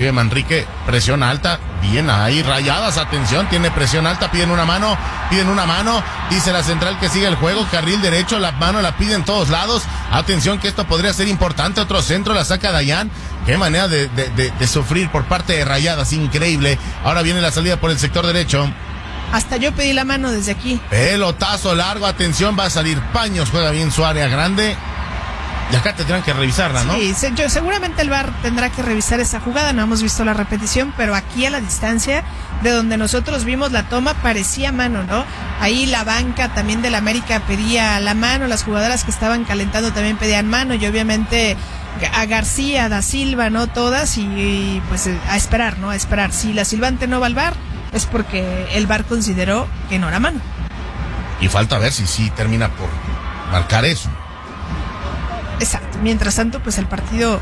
recibe Manrique, presión alta, bien ahí, Rayadas, atención, tiene presión alta, piden una mano, dice la central que sigue el juego, carril derecho, la mano la piden en todos lados, atención que esto podría ser importante, otro centro, la saca Dayan, qué manera de sufrir por parte de Rayadas, increíble, ahora viene la salida por el sector derecho. Hasta yo pedí la mano desde aquí. Pelotazo largo, atención, va a salir Paños, juega bien su área grande. Y acá tendrán que revisarla, ¿no? Sí, seguramente el VAR tendrá que revisar esa jugada, no hemos visto la repetición, pero aquí a la distancia de donde nosotros vimos la toma parecía mano, ¿no? Ahí la banca también del América pedía la mano, las jugadoras que estaban calentando también pedían mano y obviamente a García, a Da Silva, ¿no? Todas y pues a esperar, ¿no? A esperar. Si la silbante no va al VAR es porque el VAR consideró que no era mano. Y falta ver si sí termina por marcar eso. Exacto. Mientras tanto, pues el partido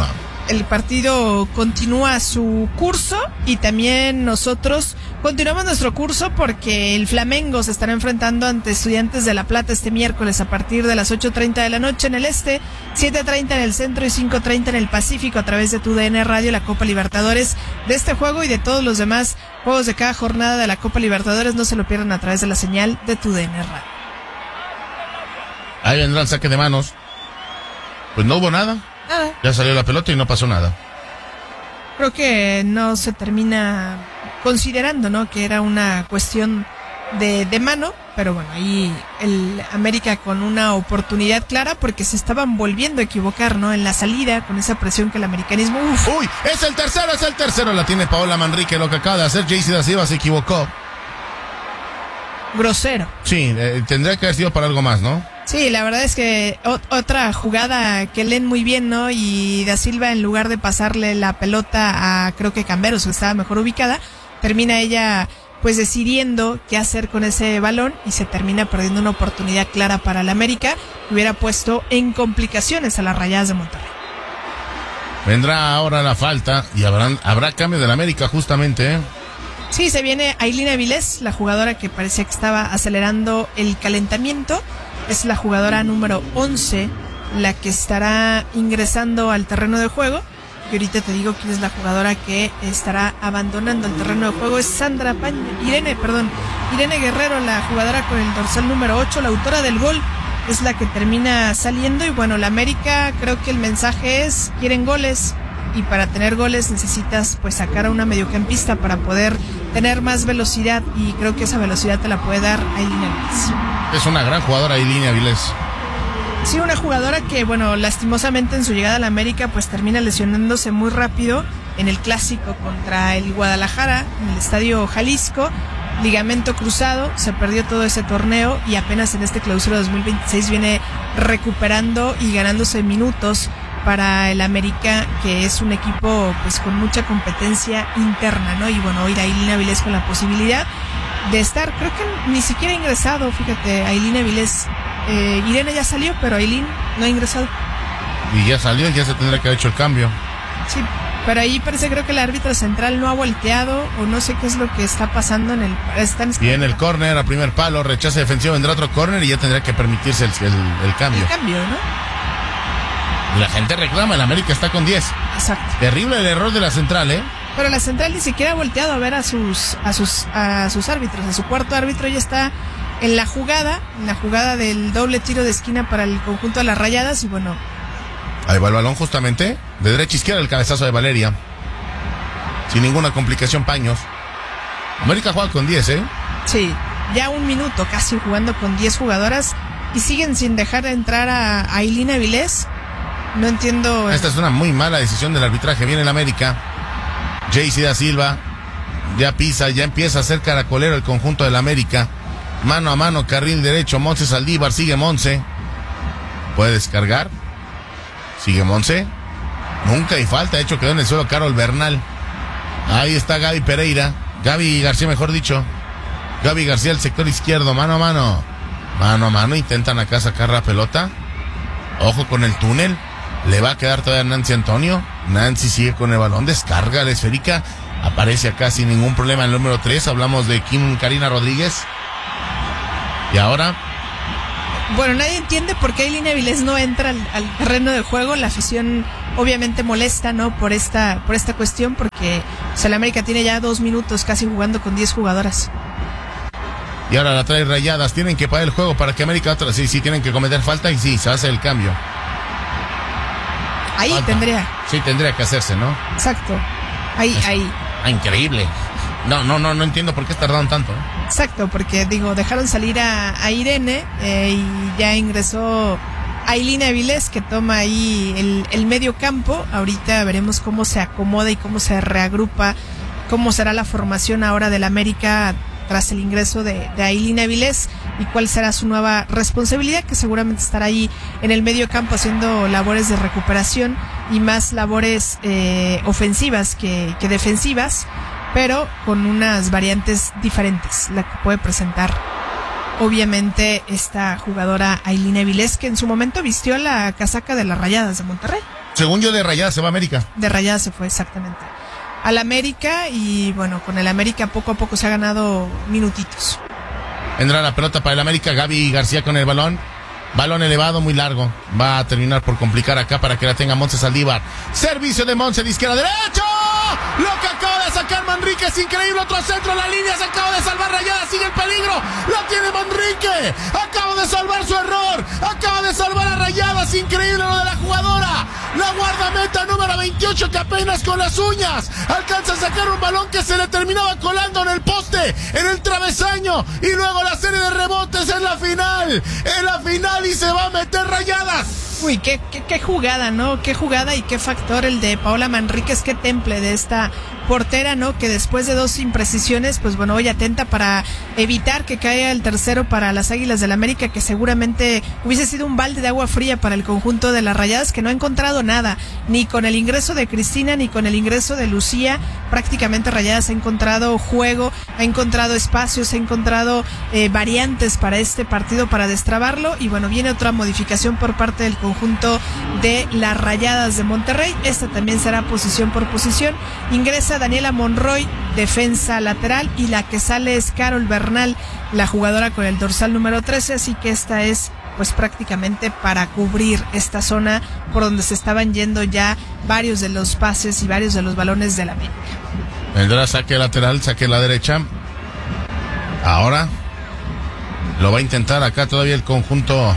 continúa su curso y también nosotros continuamos nuestro curso porque el Flamengo se estará enfrentando ante Estudiantes de La Plata este miércoles a partir de las 8:30 de la noche en el este, 7:30 en el centro y 5:30 en el Pacífico a través de TUDN Radio, la Copa Libertadores. De este juego y de todos los demás juegos de cada jornada de la Copa Libertadores no se lo pierdan a través de la señal de TUDN Radio. Ahí vendrá el saque de manos. Pues no hubo nada. Ya salió la pelota y no pasó nada. Creo que no se termina considerando, ¿no? Que era una cuestión de mano, pero bueno, ahí el América con una oportunidad clara porque se estaban volviendo a equivocar, ¿no? En la salida, con esa presión que el americanismo... ¡Uy! ¡Es el tercero! La tiene Paola Manrique, lo que acaba de hacer JC Da Silva se equivocó. Grosero. Sí, tendría que haber sido para algo más, ¿no? Sí, la verdad es que otra jugada que leen muy bien, ¿no? Y Da Silva, en lugar de pasarle la pelota a, creo que Camberos, que estaba mejor ubicada, termina ella pues decidiendo qué hacer con ese balón y se termina perdiendo una oportunidad clara para el América que hubiera puesto en complicaciones a las Rayadas de Monterrey. Vendrá ahora la falta y habrá cambio del América justamente, ¿eh? Sí, se viene Ailín Avilés, la jugadora que parecía que estaba acelerando el calentamiento. Es la jugadora número 11 la que estará ingresando al terreno de juego. Y ahorita te digo quién es la jugadora que estará abandonando el terreno de juego. Es Irene Guerrero, la jugadora con el dorsal número 8, la autora del gol. Es la que termina saliendo. Y bueno, la América, creo que el mensaje es: quieren goles. Y para tener goles necesitas pues sacar a una mediocampista para poder tener más velocidad. Y creo que esa velocidad te la puede dar Ailín Avilés. Es una gran jugadora Ailín Avilés. Sí, una jugadora que, bueno, lastimosamente en su llegada a la América pues termina lesionándose muy rápido en el clásico contra el Guadalajara, en el Estadio Jalisco, ligamento cruzado, se perdió todo ese torneo y apenas en este clausura 2026 viene recuperando y ganándose minutos para el América, que es un equipo pues con mucha competencia interna, ¿no? Y bueno, hoy Ailín Avilés con la posibilidad de estar, creo que ni siquiera ha ingresado, fíjate, Ailín Avilés. Irene ya salió, pero Ailín no ha ingresado. Y ya salió, ya se tendrá que haber hecho el cambio. Sí, pero ahí parece, creo que el árbitro central no ha volteado o no sé qué es lo que está pasando en el... Viene el córner a primer palo, rechace defensivo, vendrá otro córner y ya tendrá que permitirse el cambio. El cambio, ¿no? La gente reclama, el América está con 10. Exacto. Terrible el error de la central, ¿eh? Pero la central ni siquiera ha volteado a ver a sus árbitros, a su cuarto árbitro ya está en la jugada del doble tiro de esquina para el conjunto de las Rayadas y bueno. Ahí va el balón justamente, de derecha a izquierda el cabezazo de Valeria. Sin ninguna complicación Paños. América juega con 10, ¿eh? Sí, ya un minuto casi jugando con 10 jugadoras y siguen sin dejar de entrar a Ailín Avilés. No entiendo. Esta es una muy mala decisión del arbitraje. Viene el América. JC Da Silva ya pisa, ya empieza a hacer caracolero el conjunto del América. Mano a mano, carril derecho, Monse Saldívar, sigue Monse. Puede descargar. Sigue Monse. Nunca hay falta, de hecho quedó en el suelo Carol Bernal. Ahí está Gaby Pereira. Gaby García, mejor dicho. Gaby García, el sector izquierdo, mano a mano. Mano a mano, intentan acá sacar la pelota. Ojo con el túnel. Le va a quedar todavía Nancy Antonio. Nancy sigue con el balón, descarga la esférica. Aparece acá sin ningún problema el número 3. Hablamos de Kim Karina Rodríguez. Y ahora Bueno, nadie entiende por qué Ailín Avilés no entra al terreno de juego. La afición obviamente molesta, ¿no? Por esta cuestión, porque el América tiene ya 2 minutos casi jugando con 10 jugadoras. Y ahora la trae Rayadas. Tienen que parar el juego para que América otra. Sí, tienen que cometer falta y sí, se hace el cambio. Ahí falta. Tendría que hacerse, ¿no? Exacto. Ahí. Increíble. No entiendo por qué tardaron tanto. Exacto, porque dejaron salir a Irene y ya ingresó Ailín Avilés, que toma ahí el medio campo. Ahorita veremos cómo se acomoda y cómo se reagrupa, cómo será la formación ahora del América tras el ingreso de Ailín Avilés y cuál será su nueva responsabilidad, que seguramente estará ahí en el medio campo haciendo labores de recuperación y más labores ofensivas que defensivas, pero con unas variantes diferentes, la que puede presentar obviamente esta jugadora Ailín Avilés, que en su momento vistió la casaca de las Rayadas de Monterrey. Según yo, de Rayadas se va a América. De Rayadas se fue, exactamente, al América, y bueno, con el América poco a poco se ha ganado minutitos. Vendrá la pelota para el América, Gaby García con el balón elevado, muy largo, va a terminar por complicar acá para que la tenga Montse Saldívar. Servicio de Montse de izquierda a derecho, lo que acaba de sacar Manrique es increíble, otro centro, la línea se acaba de salvar Rayadas, sigue el peligro, la tiene Manrique, acaba de salvar su error, acaba de salvar a Rayadas, increíble lo de la jugadora, la guardameta número 28 que apenas con las uñas alcanza a sacar un balón que se le terminaba colando en el poste, en el travesaño, y luego la serie de rebotes en la final y se va a meter Rayadas. Uy, qué jugada, ¿no? Qué jugada y qué factor el de Paola Manríquez, qué temple de esta portera, ¿no? Que después de 2 imprecisiones, pues bueno, hoy atenta para evitar que caiga el tercero para las Águilas del América, que seguramente hubiese sido un balde de agua fría para el conjunto de las Rayadas, que no ha encontrado nada, ni con el ingreso de Cristina, ni con el ingreso de Lucía. Prácticamente Rayadas ha encontrado juego, ha encontrado espacios, ha encontrado variantes para este partido para destrabarlo, y bueno, viene otra modificación por parte del conjunto de las Rayadas de Monterrey. Esta también será posición por posición. Ingresa Daniela Monroy, defensa lateral, y la que sale es Carol Bernal, la jugadora con el dorsal número 13, así que esta es pues prácticamente para cubrir esta zona por donde se estaban yendo ya varios de los pases y varios de los balones de la América. Vendrá saque lateral, saque la derecha. Ahora lo va a intentar acá todavía el conjunto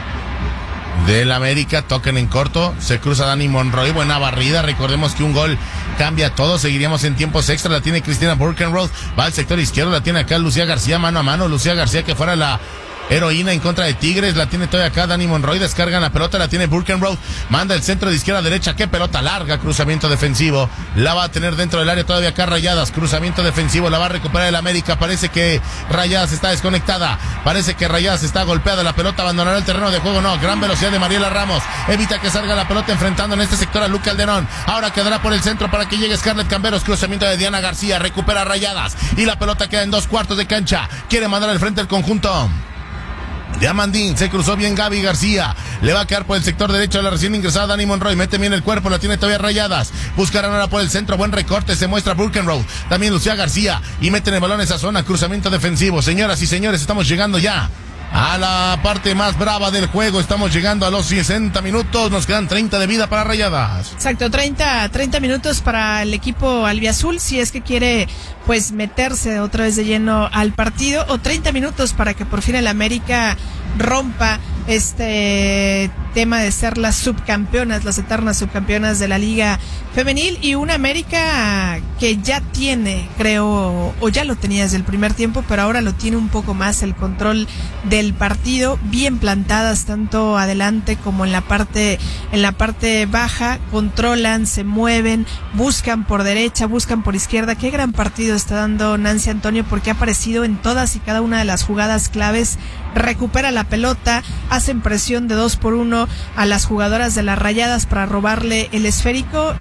del América, toquen en corto, se cruza Dani Monroy, buena barrida, recordemos que un gol cambia todo, seguiríamos en tiempos extra, la tiene Cristina Burkenroth, va al sector izquierdo, la tiene acá Lucía García mano a mano, Lucía García que fuera la heroína en contra de Tigres, la tiene todavía acá Dani Monroy, descargan la pelota, la tiene Burkenroth, manda el centro de izquierda a derecha, qué pelota larga, cruzamiento defensivo, la va a tener dentro del área todavía acá Rayadas, cruzamiento defensivo, la va a recuperar el América, parece que Rayadas está desconectada, parece que Rayadas está golpeada, la pelota abandonará el terreno de juego, no, gran velocidad de Mariela Ramos, evita que salga la pelota enfrentando en este sector a Luke Calderón, ahora quedará por el centro para que llegue Scarlett Camberos, cruzamiento de Diana García, recupera Rayadas, y la pelota queda en 2/4 de cancha, quiere mandar al frente el conjunto de Amandín, se cruzó bien Gaby García, le va a quedar por el sector derecho a la recién ingresada Dani Monroy, mete bien el cuerpo, la tiene todavía Rayadas, buscarán ahora por el centro, buen recorte, se muestra Burkenroth, también Lucía García, y meten el balón en esa zona, cruzamiento defensivo. Señoras y señores, estamos llegando ya a la parte más brava del juego, estamos llegando a los 60 minutos, nos quedan 30 de vida para Rayadas. Exacto, 30 minutos para el equipo albiazul, si es que quiere pues meterse otra vez de lleno al partido, o 30 minutos para que por fin el América rompa este tema de ser las subcampeonas, las eternas subcampeonas de la Liga Femenil, y una América que ya tiene, creo, o ya lo tenía desde el primer tiempo, pero ahora lo tiene un poco más el control del partido, bien plantadas tanto adelante como en la parte baja, controlan, se mueven, buscan por derecha, buscan por izquierda. Qué gran partido está dando Nancy Antonio, porque ha aparecido en todas y cada una de las jugadas claves, recupera la pelota, hacen presión de 2-1 a las jugadoras de las Rayadas para robarle el esférico.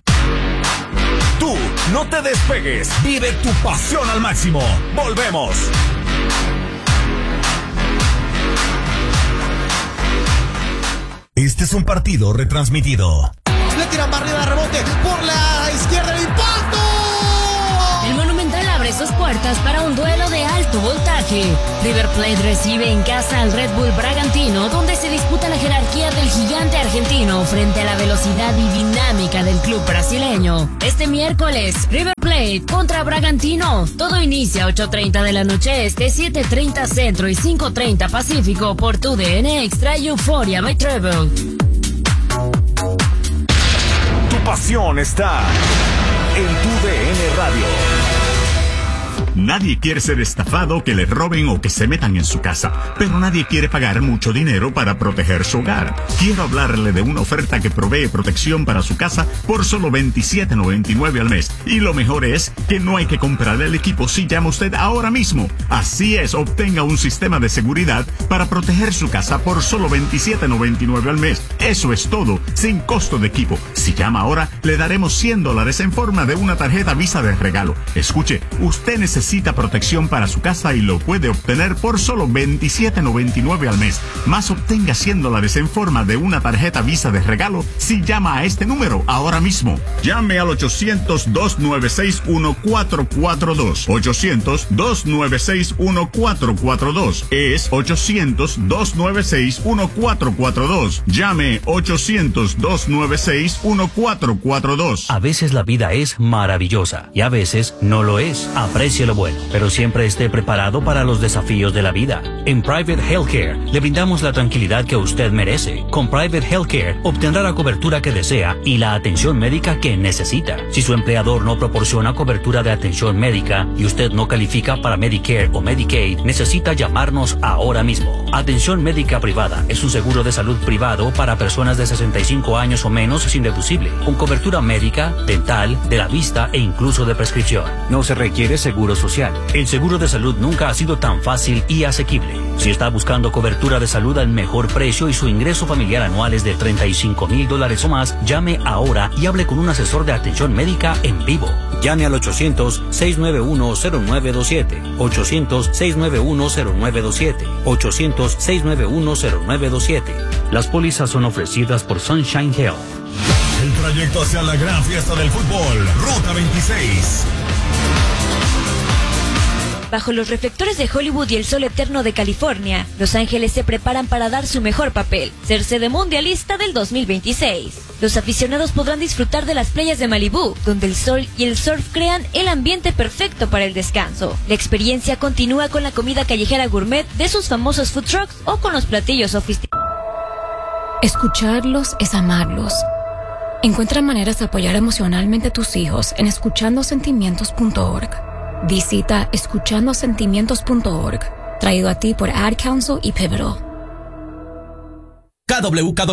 Tú no te despegues, vive tu pasión al máximo. Volvemos. Este es un partido retransmitido. Le tiran barrida de rebote por la izquierda, el impacto. El Monumental abre sus puertas para un duelo de alto voltaje noche. River Plate recibe en casa al Red Bull Bragantino, donde se disputa la jerarquía del gigante argentino frente a la velocidad y dinámica del club brasileño. Este miércoles, River Plate contra Bragantino. Todo inicia a 8:30 de la noche este, 7:30 centro y 5:30 pacífico por TUDN Extra y Euphoria by Treble. Tu pasión está en TUDN Radio. Nadie quiere ser estafado, que le roben o que se metan en su casa, pero nadie quiere pagar mucho dinero para proteger su hogar. Quiero hablarle de una oferta que provee protección para su casa por solo $27.99 al mes. Y lo mejor es que no hay que comprar el equipo si llama usted ahora mismo. Así es, obtenga un sistema de seguridad para proteger su casa por solo $27.99 al mes. Eso es todo, sin costo de equipo. Si llama ahora, le daremos $100 en forma de una tarjeta Visa de regalo. Escuche, usted necesita protección para su casa y lo puede obtener por solo $27.99 al mes. Más obtenga $100 en forma de una tarjeta Visa de regalo si llama a este número ahora mismo. Llame al 800-296-1442. 800-296-1442. Es 800-296-1442. Llame 800-296-1442. A veces la vida es maravillosa y a veces no lo es. Aprecie lo bueno, pero siempre esté preparado para los desafíos de la vida. En Private Healthcare le brindamos la tranquilidad que usted merece. Con Private Healthcare obtendrá la cobertura que desea y la atención médica que necesita. Si su empleador no proporciona cobertura de atención médica y usted no califica para Medicare o Medicaid, necesita llamarnos ahora mismo. Atención médica privada es un seguro de salud privado para personas de 65 años o menos sin deducible, con cobertura médica, dental, de la vista e incluso de prescripción. No se requiere seguro social. El seguro de salud nunca ha sido tan fácil y asequible. Si está buscando cobertura de salud al mejor precio y su ingreso familiar anual es de $35,000 o más, llame ahora y hable con un asesor de atención médica en vivo. Llame al 800-691-0927. 800-691-0927. 800-691-0927. Las pólizas son ofrecidas por Sunshine Health. El trayecto hacia la gran fiesta del fútbol, Ruta 26. Bajo los reflectores de Hollywood y el sol eterno de California, Los Ángeles se preparan para dar su mejor papel, ser sede mundialista del 2026. Los aficionados podrán disfrutar de las playas de Malibú, donde el sol y el surf crean el ambiente perfecto para el descanso. La experiencia continúa con la comida callejera gourmet de sus famosos food trucks o con los platillos sofisticados. Escucharlos es amarlos. Encuentra maneras de apoyar emocionalmente a tus hijos en escuchandosentimientos.org. Visita escuchandosentimientos.org, traído a ti por Ad Council y Pivotal. KWKW